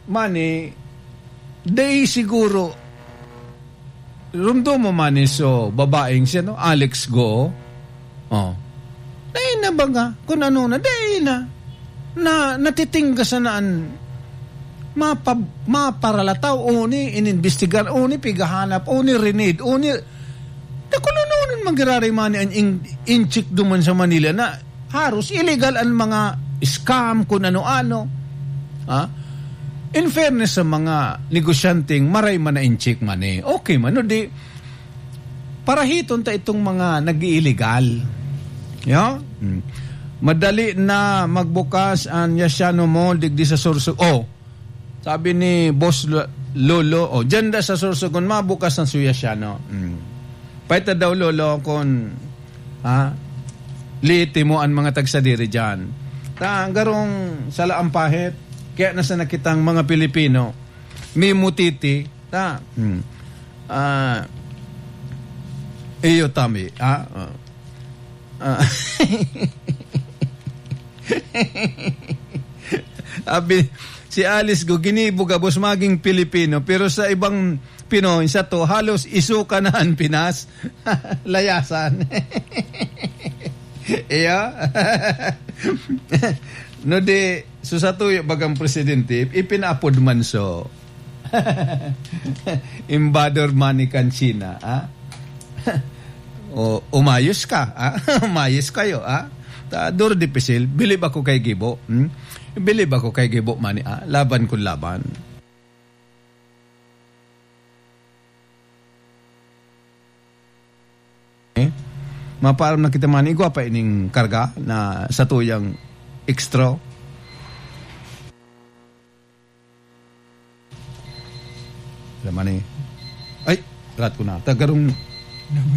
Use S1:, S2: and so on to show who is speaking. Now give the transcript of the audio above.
S1: mani, day siguro, rumdo mo mani so, babaeng siya, no? Alex Go. Oh. Day na ba nga? Kung ano na, day na. Na natitinggasanaan, maparalataw, uni, ininvestigar, uni, pigahanap, uni, renid, uni, nakulununin magiraray mani ang inchik duman sa Manila na haros illegal ang mga scam kung ano-ano. Ha? In fairness sa mga negosyanteng maray man na inchik man eh. Okay man, no? Di, parahiton ta itong mga nag-iillegal. Yeah? Madali na magbukas ang Yasiano Mall digdi sa Sorsogon. Sabi ni Boss Lolo, dyan da sa Sorsogon, mabukas ng Yasiano. Paita daw Lolo kung liti mo ang mga tagsadiri dyan. Garong salaan pahit, kaya nasa nakitang mga Pilipino, may mutiti, iyo tami, si Alice Go, ginibugabos maging Pilipino, pero sa ibang Pinoy, sa to, halos isuka na ang Pinas. Layasan. Iya? No di, so sa to, bagang presidente, ipinapod man so. Imbador money kan China, o umayos ka, umayos kayo, Duro dipisil, bilib ako kay Gibo. Bilib ako kay Gibo mani, laban kung laban. Maparam na kita mani, igwa pa ining karga na sa tuyang extra. Alam mani, ay, rat ko na, tagarong